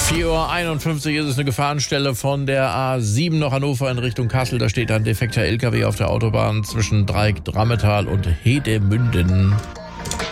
4:51 Uhr ist es, eine Gefahrenstelle von der A7 nach Hannover in Richtung Kassel. Da steht ein defekter LKW auf der Autobahn zwischen Dreieck Drammetal und Hedemünden.